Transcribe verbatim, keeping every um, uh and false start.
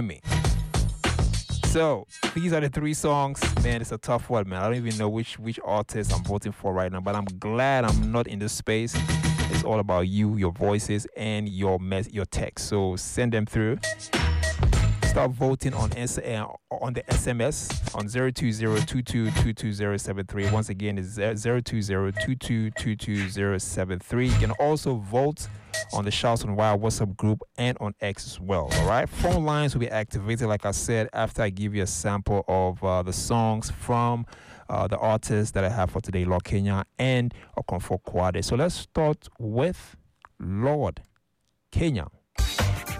me. So these are the three songs. Man, it's a tough one, man. I don't even know which which artist I'm voting for right now, but I'm glad I'm not in this space. It's all about you, your voices, and your mess, your text. So send them through. Start voting on S- uh, on the S M S on zero two zero two two two two zero seven three. Once again, it's zero two zero two two two two zero seven three. You can also vote on the Shouts on Wild WhatsApp group and on X as well. All right, phone lines will be activated, like I said, after I give you a sample of uh, the songs from uh, the artists that I have for today, Lord Kenya and Okonfo Kwade. So let's start with Lord Kenya.